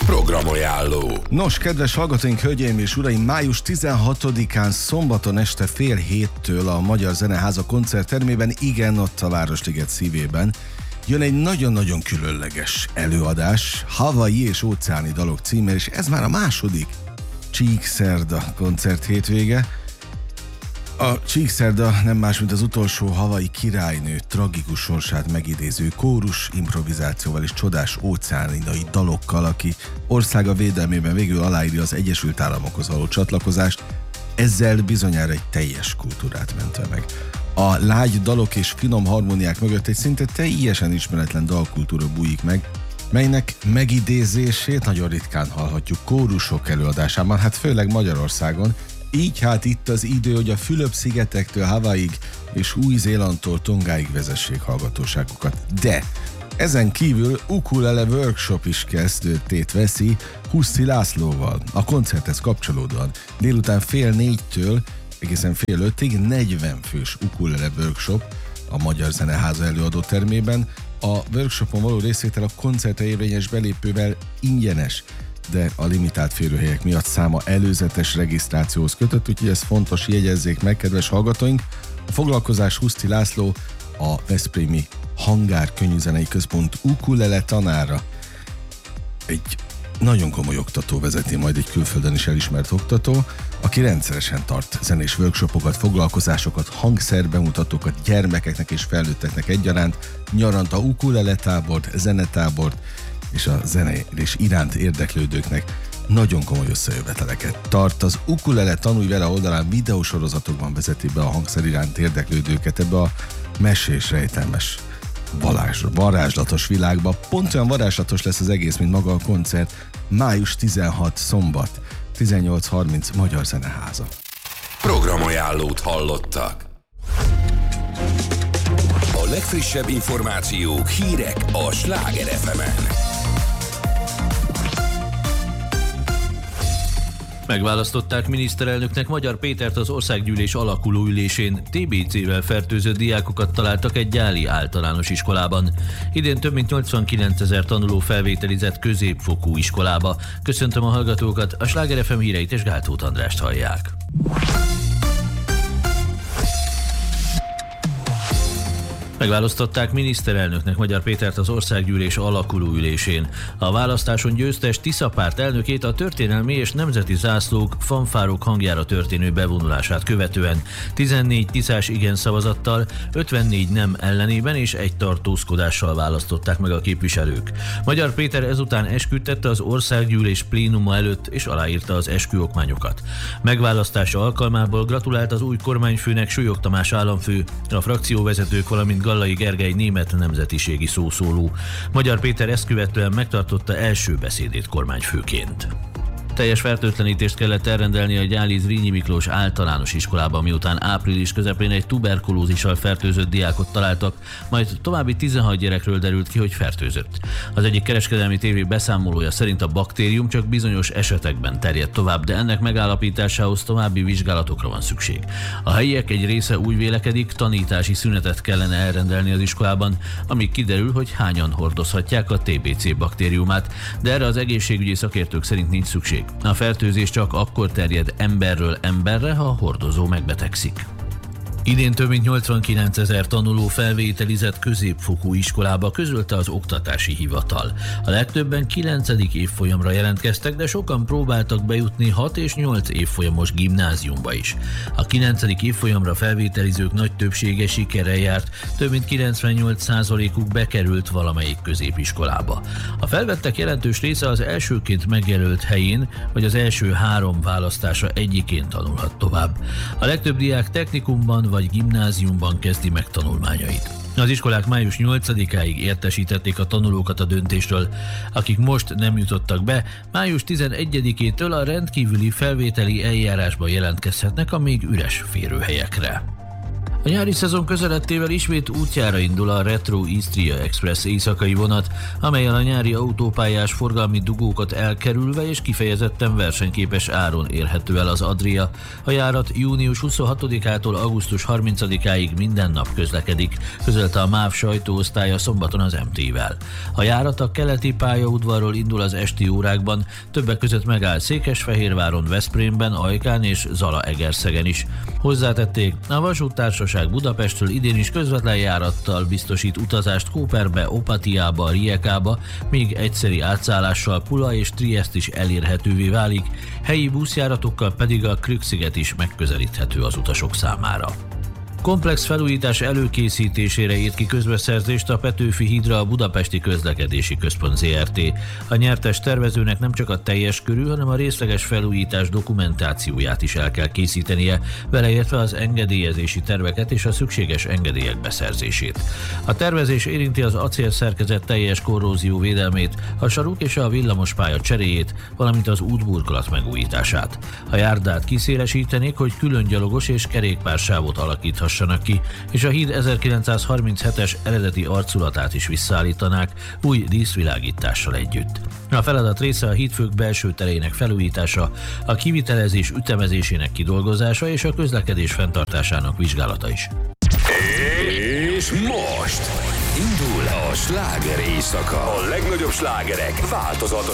Programajánló. Nos, kedves hallgatóink, hölgyeim és uraim, május 16-án szombaton este 6:30 a Magyar Zeneháza koncerttermében, igen, ott a Városliget szívében, jön egy nagyon-nagyon különleges előadás, Hawaii és óceáni dalok címmel, és ez már a második Csíkszerda koncert hétvége. A Csíkszerda nem más, mint az utolsó Hawaii királynő tragikus sorsát megidéző kórus improvizációval és csodás óceánidai dalokkal, aki országa védelmében végül aláírja az Egyesült Államokhoz való csatlakozást, ezzel bizonyára egy teljes kultúrát mentve meg. A lágy dalok és finom harmóniák mögött egy szinte teljesen ismeretlen dalkultúra bújik meg, melynek megidézését nagyon ritkán hallhatjuk kórusok előadásában, hát főleg Magyarországon. Így hát itt az idő, hogy a Fülöp-szigetektől Hawaiig és Új-Zélandtól Tongáig vezessék hallgatóságukat. De ezen kívül ukulele workshop is kezdődtét veszi Huszti Lászlóval. A koncerthez kapcsolódóan délután 3:30-től egészen 4:30-ig 40 fős ukulele workshop a Magyar Zeneháza előadótermében. A workshopon való részvétel a koncertre érvényes belépővel ingyenes, de a limitált férőhelyek miatt száma előzetes regisztrációhoz kötött, úgyhogy ez fontos, jegyezzék meg, kedves hallgatóink. A foglalkozás Huszti László, a Veszprémi Hangár Könnyűzenei Központ ukulele tanára. Egy nagyon komoly oktató vezeti majd, egy külföldön is elismert oktató, aki rendszeresen tart zenés workshopokat, foglalkozásokat, hangszerbemutatókat gyermekeknek és felnőtteknek egyaránt, nyaranta ukulele tábort, zenetábort, és a zenélés iránt érdeklődőknek nagyon komoly összejöveteleket tart. Az Ukulele Tanulj Vele oldalán videósorozatokban vezeti be a hangszer iránt érdeklődőket ebbe a mesés, rejtelmes, varázslatos világba. Pont olyan varázslatos lesz az egész, mint maga a koncert. Május 16 szombat, 18:30 Magyar Zeneháza. Programajánlót hallottak. A legfrissebb információk, hírek a Sláger FM-en. Megválasztották miniszterelnöknek Magyar Pétert az országgyűlés alakuló ülésén. TBC-vel fertőzött diákokat találtak egy gyáli általános iskolában. Idén több mint 89 000 tanuló felvételizett középfokú iskolába. Köszöntöm a hallgatókat, a Sláger FM híreit és Gáltóth Andrást hallják. Megválasztották miniszterelnöknek Magyar Pétert az országgyűlés alakuló ülésén. A választáson győztes Tisza párt elnökét a történelmi és nemzeti zászlók, fanfárok hangjára történő bevonulását követően 14 tiszás igen szavazattal, 54 nem ellenében és egy tartózkodással választották meg a képviselők. Magyar Péter ezután esküdtette az országgyűlés plénuma előtt és aláírta az esküokmányokat. Megválasztása alkalmából gratulált az új kormányfőnek Súlyog Tamás államfő, a frakcióvezetők, valamint Gallai Gergely német nemzetiségi szószóló. Magyar Péter ezt követően megtartotta első beszédét kormányfőként. Teljes fertőtlenítést kellett elrendelni a gyáli Zrínyi Miklós általános iskolában, miután április közepén egy tuberkulózissal fertőzött diákot találtak, majd további 16 gyerekről derült ki, hogy fertőzött. Az egyik kereskedelmi tévé beszámolója szerint a baktérium csak bizonyos esetekben terjed tovább, de ennek megállapításához további vizsgálatokra van szükség. A helyiek egy része úgy vélekedik, tanítási szünetet kellene elrendelni az iskolában, amíg kiderül, hogy hányan hordozhatják a TBC baktériumát, de erre az egészségügyi szakértők szerint nincs szükség. A fertőzés csak akkor terjed emberről emberre, ha a hordozó megbetegszik. Idén több mint 89 000 tanuló felvételizett középfokú iskolába, közölte az Oktatási Hivatal. A legtöbben 9. évfolyamra jelentkeztek, de sokan próbáltak bejutni 6 és 8 évfolyamos gimnáziumba is. A 9. évfolyamra felvételizők nagy többsége sikerrel járt, több mint 98%-uk bekerült valamelyik középiskolába. A felvettek jelentős része az elsőként megjelölt helyén, vagy az első 3 választása egyikén tanulhat tovább. A legtöbb diák technikumban vagy gimnáziumban kezdi meg tanulmányait. Az iskolák május 8-áig értesítették a tanulókat a döntésről. Akik most nem jutottak be, május 11-től a rendkívüli felvételi eljárásba jelentkezhetnek a még üres férőhelyekre. A nyári szezon közelettével ismét útjára indul a Retro Istria Express éjszakai vonat, amellyel a nyári autópályás forgalmi dugókat elkerülve és kifejezetten versenyképes áron érhető el az Adria. A járat június 26-ától augusztus 30-áig minden nap közlekedik, közölte a MÁV sajtóosztálya szombaton az MT-vel. A járat a keleti pályaudvarról indul az esti órákban, többek között megáll Székesfehérváron, Veszprémben, Ajkán és Zalaegerszegen is. Hozzátették, a vasúttársaság Budapesttől idén is közvetlen járattal biztosít utazást Kóperbe, Opatiába, Rijekába, még egyszeri átszállással Pula és Triest is elérhetővé válik, helyi buszjáratokkal pedig a Krük-sziget is megközelíthető az utasok számára. Komplex felújítás előkészítésére írt ki közbeszerzést a Petőfi hídra a Budapesti Közlekedési Központ Zrt. A nyertes tervezőnek nem csak a teljes körű, hanem a részleges felújítás dokumentációját is el kell készítenie, beleértve az engedélyezési terveket és a szükséges engedélyek beszerzését. A tervezés érinti az acélszerkezet teljes korrózió védelmét, a saruk és a villamospálya cseréjét, valamint az útburkolat megújítását. A járdát kiszélesítenék, hogy külön gyalogos és kerékpársávot alakíthass ki, és a híd 1937-es eredeti arculatát is visszaállítanák új díszvilágítással együtt. A feladat része a hídfők belső terének felújítása, a kivitelezés ütemezésének kidolgozása és a közlekedés fenntartásának vizsgálata is. És most indul a sláger éjszaka. A legnagyobb slágerek változatos